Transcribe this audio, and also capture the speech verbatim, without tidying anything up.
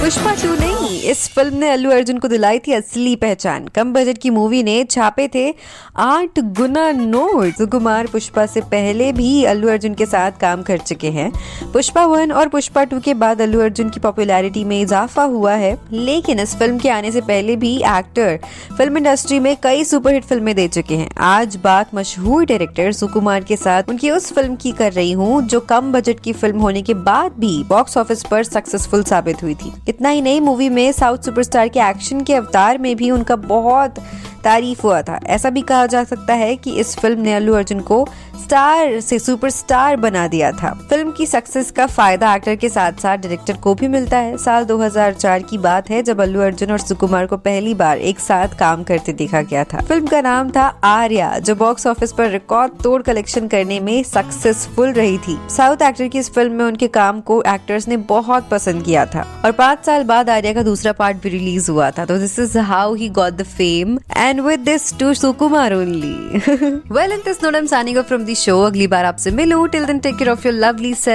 Pushpa to नहीं, इस film ने अल्लू अर्जुन को दिलाई थी असली पहचान। कम बजट की मूवी ने छापे थे आठ गुना नोट। सुकुमार पुष्पा से पहले भी अल्लू अर्जुन के साथ काम कर चुके हैं। पुष्पा वन और पुष्पा टू के बाद अल्लू अर्जुन की पॉपुलैरिटी में इजाफा हुआ है, लेकिन इस फिल्म के आने से पहले भी एक्टर फिल्म इंडस्ट्री में कई सुपरहिट फिल्में दे चुके हैं। आज बात मशहूर डायरेक्टर सुकुमार के साथ उनकी उस फिल्म की कर रही हूँ जो कम बजट की फिल्म होने के बाद भी बॉक्स ऑफिस पर सक्सेसफुल साबित हुई थी। इतना ही नहीं, मूवी में साउथ सुपरस्टार के एक्शन के अवतार में भी उनका बहुत तारीफ हुआ था। ऐसा भी कहा जा सकता है कि इस फिल्म ने अल्लू अर्जुन को स्टार से सुपरस्टार बना दिया था। फिल्म की सक्सेस का फायदा एक्टर के साथ साथ डायरेक्टर को भी मिलता है। साल दो हज़ार चार की बात है जब अल्लू अर्जुन और सुकुमार को पहली बार एक साथ काम करते देखा गया था। फिल्म का नाम था आर्या, जो बॉक्स ऑफिस पर रिकॉर्ड तोड़ कलेक्शन करने में सक्सेसफुल रही थी। साउथ एक्टर की इस फिल्म में उनके काम को एक्टर्स ने बहुत पसंद किया था और पाँच साल बाद आर्या का दूसरा पार्ट भी रिलीज हुआ था। तो this is how he got the fame and with this to Sukumar only. Well, in this note I am signing off from the show. अगली बार आपसे मिलूं। Till then take care of your lovely self.